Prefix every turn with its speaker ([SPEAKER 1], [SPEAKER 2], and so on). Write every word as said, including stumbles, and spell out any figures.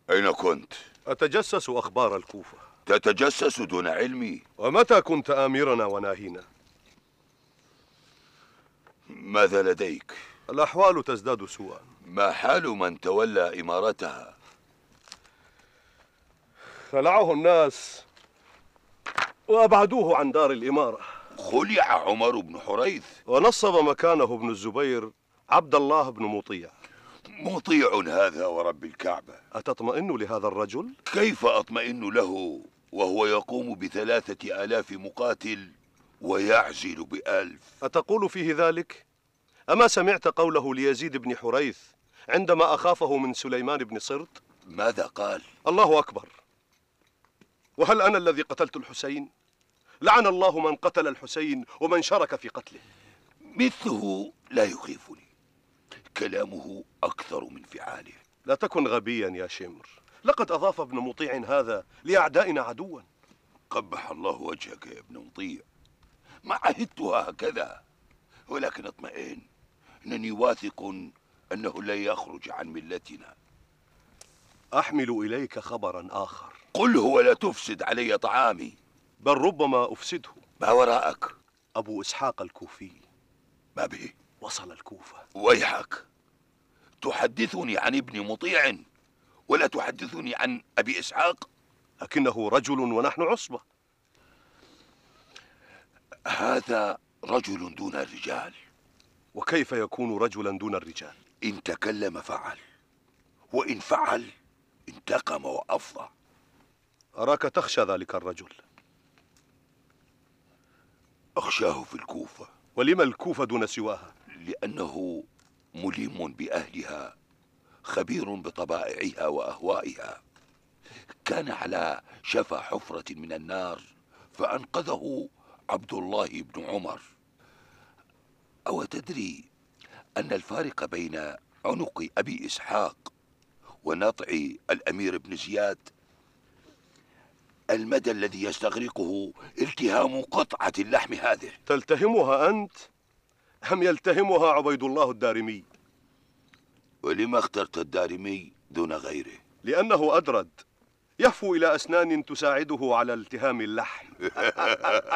[SPEAKER 1] أين كنت؟
[SPEAKER 2] أتجسس أخبار الكوفة.
[SPEAKER 1] تتجسس دون علمي؟
[SPEAKER 2] ومتى كنت آمرنا وناهينا؟
[SPEAKER 1] ماذا لديك؟
[SPEAKER 2] الأحوال تزداد سوءا.
[SPEAKER 1] ما حال من تولى إمارتها؟
[SPEAKER 2] خلعه الناس وأبعدوه عن دار الإمارة.
[SPEAKER 1] خلع عمر بن حريث
[SPEAKER 2] ونصب مكانه ابن الزبير عبد الله بن مطيع.
[SPEAKER 1] مطيع هذا ورب الكعبة.
[SPEAKER 2] أتطمئن لهذا الرجل؟
[SPEAKER 1] كيف أطمئن له وهو يقوم بثلاثة آلاف مقاتل ويعزل بألف؟
[SPEAKER 2] أتقول فيه ذلك؟ أما سمعت قوله ليزيد بن حريث عندما أخافه من سليمان بن صرت؟
[SPEAKER 1] ماذا قال؟
[SPEAKER 2] الله أكبر. وهل أنا الذي قتلت الحسين؟ لعن الله من قتل الحسين ومن شارك في قتله.
[SPEAKER 1] مثله لا يخيفني، كلامه أكثر من فعاله.
[SPEAKER 2] لا تكن غبيا يا شمر، لقد أضاف ابن مطيع هذا لأعدائنا عدوا.
[SPEAKER 1] قبح الله وجهك يا ابن مطيع، ما عهدتها هكذا، ولكن اطمئن، إنني واثق أنه لن يخرج عن ملتنا.
[SPEAKER 2] أحمل إليك خبرا آخر.
[SPEAKER 1] قل هو لا تفسد علي طعامي.
[SPEAKER 2] بل ربما أفسده.
[SPEAKER 1] ما وراءك؟
[SPEAKER 2] أبو إسحاق الكوفي.
[SPEAKER 1] ما به؟
[SPEAKER 2] وصل الكوفة.
[SPEAKER 1] ويحك، تحدثني عن ابن مطيع ولا تحدثني عن أبي إسحاق؟
[SPEAKER 2] لكنه رجل ونحن عصبة.
[SPEAKER 1] هذا رجل دون الرجال.
[SPEAKER 2] وكيف يكون رجلا دون الرجال؟
[SPEAKER 1] إن تكلم فعل، وإن فعل انتقم وأفضى.
[SPEAKER 2] أراك تخشى ذلك الرجل.
[SPEAKER 1] أخشاه في الكوفة.
[SPEAKER 2] ولم الكوفة دون سواها؟
[SPEAKER 1] لأنه ملم بأهلها، خبير بطبائعها وأهوائها، كان على شفا حفرة من النار فأنقذه عبد الله بن عمر. أو تدري أن الفارق بين عنق أبي إسحاق ونطع الأمير بن زياد المدى الذي يستغرقه التهام قطعة اللحم هذه؟
[SPEAKER 2] تلتهمها أنت أم يلتهمها عبيد الله الدارمي؟
[SPEAKER 1] ولما اخترت الدارمي دون غيره؟
[SPEAKER 2] لأنه أدرد، يهفو إلى أسنان تساعده على التهام اللحم.